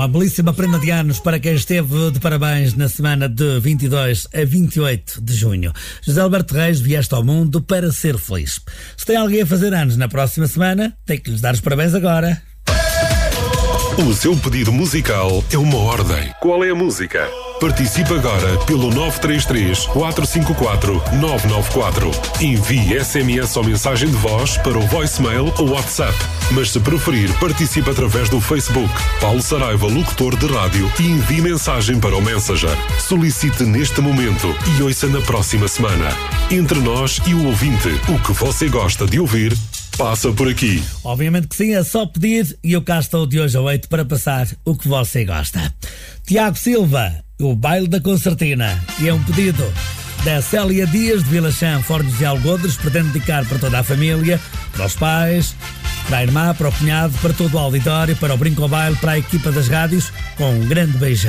Uma belíssima prenda de anos para quem esteve de parabéns na semana de 22 a 28 de junho. José Alberto Reis, vieste ao mundo para ser feliz. Se tem alguém a fazer anos na próxima semana, tem que lhes dar os parabéns agora. O seu pedido musical é uma ordem. Qual é a música? Participe agora pelo 933-454-994. Envie SMS ou mensagem de voz para o voicemail ou WhatsApp. Mas se preferir, participe através do Facebook. Paulo Saraiva, locutor de rádio, e envie mensagem para o Messenger. Solicite neste momento e ouça na próxima semana. Entre nós e o ouvinte, o que você gosta de ouvir passa por aqui. Obviamente que sim, é só pedir e eu cá estou de hoje a 8 para passar o que você gosta. Tiago Silva, o baile da concertina, e é um pedido da Célia Dias de Vila Chã, Fornos e Algodres, pretende dedicar para toda a família, para os pais, para a irmã, para o cunhado, para todo o auditório, para o Brinco ao Baile, para a equipa das rádios, com um grande beijão.